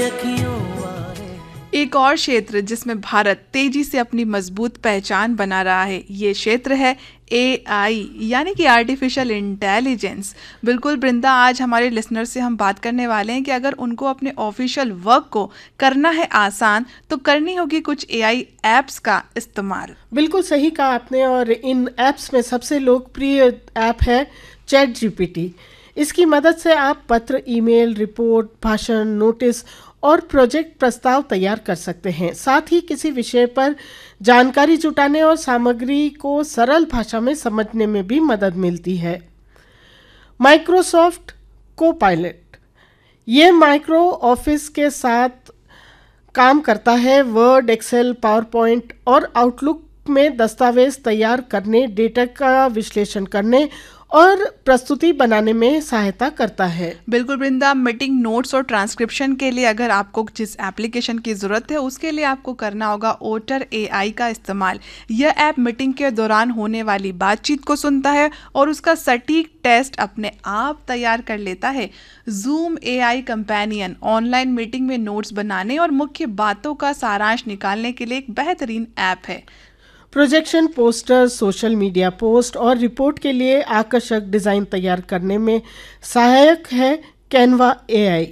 अखियों वाले। एक और क्षेत्र जिसमें भारत तेजी से अपनी मजबूत पहचान बना रहा है, ये क्षेत्र है AI यानी कि आर्टिफिशियल इंटेलिजेंस। बिल्कुल वृंदा, आज हमारे लिसनर से हम बात करने वाले हैं कि अगर उनको अपने ऑफिशियल वर्क को करना है आसान तो करनी होगी कुछ AI एप्स का इस्तेमाल। बिल्कुल सही कहा आपने। और इन एप्स में सबसे लोकप्रिय ऐप है चैट जीपीटी। इसकी मदद से आप पत्र, ईमेल, रिपोर्ट, भाषण, नोटिस और प्रोजेक्ट प्रस्ताव तैयार कर सकते हैं। साथ ही किसी विषय पर जानकारी जुटाने और सामग्री को सरल भाषा में समझने में भी मदद मिलती है। माइक्रोसॉफ्ट कोपायलट, ये माइक्रो ऑफिस के साथ काम करता है। वर्ड, एक्सेल, पावर पॉइंट और आउटलुक में दस्तावेज तैयार करने, डेटा का विश्लेषण करने और प्रस्तुति बनाने में सहायता करता है। बिल्कुल वृंदा, मीटिंग नोट्स और ट्रांसक्रिप्शन के लिए अगर आपको जिस एप्लीकेशन की ज़रूरत है उसके लिए आपको करना होगा ओटर AI का इस्तेमाल। यह ऐप मीटिंग के दौरान होने वाली बातचीत को सुनता है और उसका सटीक टेस्ट अपने आप तैयार कर लेता है। Zoom AI companion online meeting में नोट्स बनाने और मुख्य बातों का सारांश निकालने के लिए एक बेहतरीन ऐप है। Projection, poster, social media post और रिपोर्ट के लिए आकर्षक डिज़ाइन तैयार करने में सहायक है कैनवा AI।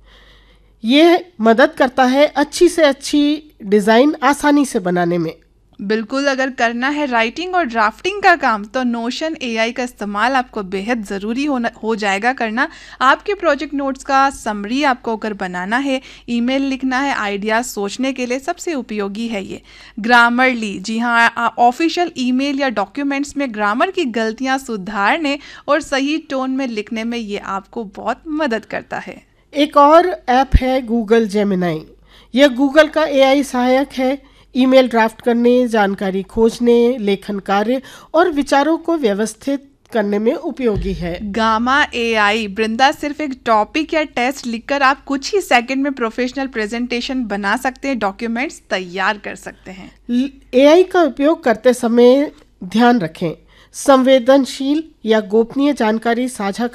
ये मदद करता है अच्छी से अच्छी डिज़ाइन आसानी से बनाने में। बिल्कुल, अगर करना है राइटिंग और ड्राफ्टिंग का काम तो नोशन AI का इस्तेमाल आपको बेहद ज़रूरी हो जाएगा करना। आपके प्रोजेक्ट नोट्स का समरी आपको अगर बनाना है, ईमेल लिखना है, आइडियाज़ सोचने के लिए सबसे उपयोगी है ये। ग्रामरली, जी हाँ, ऑफिशियल ईमेल या डॉक्यूमेंट्स में ग्रामर की गलतियाँ सुधारने और सही टोन में लिखने में ये आपको बहुत मदद करता है। एक और ऐप है गूगल जेमिनाई। यह गूगल का AI सहायक है। ईमेल ड्राफ्ट करने, जानकारी खोजने, लेखन कार्य और विचारों को व्यवस्थित करने में उपयोगी है। गामा AI वृंदा, सिर्फ एक टॉपिक या टेस्ट लिखकर आप कुछ ही सेकंड में प्रोफेशनल प्रेजेंटेशन बना सकते हैं, डॉक्यूमेंट्स तैयार कर सकते हैं। AI का उपयोग करते समय ध्यान रखें, संवेदनशील या गोपनीय जानकारी साझा